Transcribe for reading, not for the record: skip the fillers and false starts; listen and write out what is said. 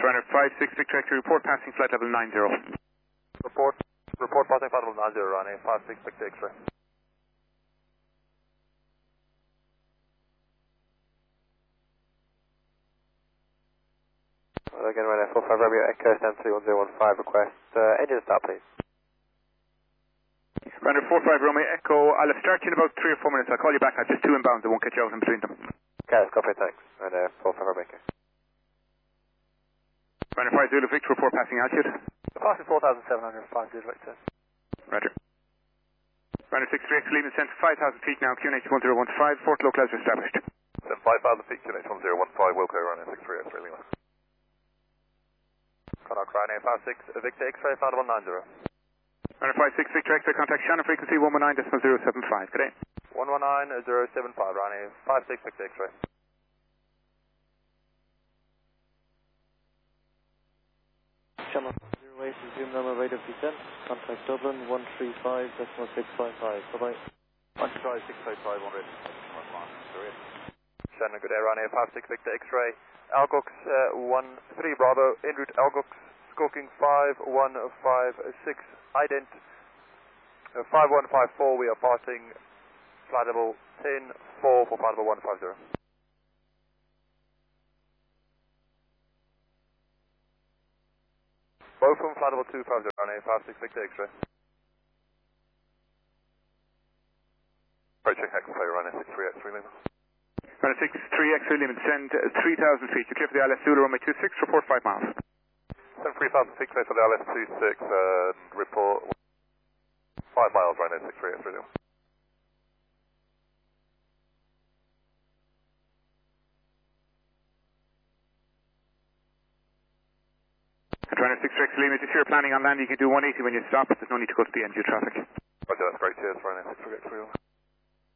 Runner 56 Victor X-ray, report passing flight level 90. Report passing flight level 90, Runway 56 Victor X-ray. Again, Runway 45 Romeo Echo, stand 31015, request engine start, please. Runner 45 Romeo Echo, I'll start you in about 3 or 4 minutes. I'll call you back. I've just 2 inbounds. I won't get you out in between them. Okay, that's copy, thanks. Runway 45 Romeo Echo. Runner 5 Zulu Victor, report passing altitude. Passing 4,700, 50 Victor. Roger. Runner 63 X, leaving descent 5,000 feet now, QNH 1015, Fort Localizer established. Then 5,000 feet, QNH 1015, will clear runway 63 X-ray Lima. Contact runway 56 Victor X-ray, flight level 90. Runner 56 Victor X-ray, contact Shannon frequency 119.075, good day. 119.075, runway 56 Victor X-ray. Shannon, 08, resume normal rate of descent, contact Dublin 135.655, bye-bye. 135.655, 100. Shannon, good day, runway 56 Victor X-ray. Algox 13 Bravo, en route Algox, skulking 5156, ident 5154, we are passing flight level 10-4 for flight level 150. Both from flight level 250, runway 56 Victor X-ray. Approaching Hexafay, runway 63 X-ray Lima. Runner 63 X-ray limit, send 3,000 feet. You clear for the ILS Zulu runway 26, report 5 miles. Send 3,000 feet, clear for the ILS 26, report 5 miles, runway 63 X-ray Lima. Runner 63 X-ray limit, if you're planning on landing, you can do 180 when you stop. There's no need to go to the end of your traffic. Roger, that's great, cheers, runway 63 X-ray Lima.